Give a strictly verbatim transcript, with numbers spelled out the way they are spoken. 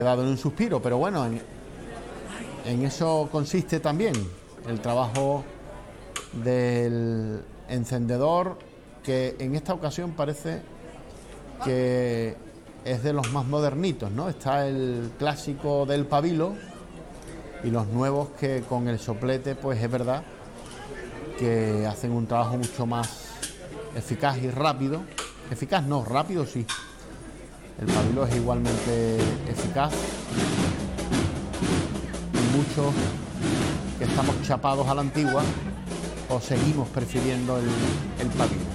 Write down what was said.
dado en un suspiro, pero bueno, en, en eso consiste también el trabajo del encendedor, que en esta ocasión parece que es de los más modernitos, ¿no? Está el clásico del pabilo y los nuevos que con el soplete, pues es verdad que hacen un trabajo mucho más eficaz y rápido. Eficaz no, rápido sí. El pabilo es igualmente eficaz y muchos que estamos chapados a la antigua o seguimos prefiriendo el, el pabilo.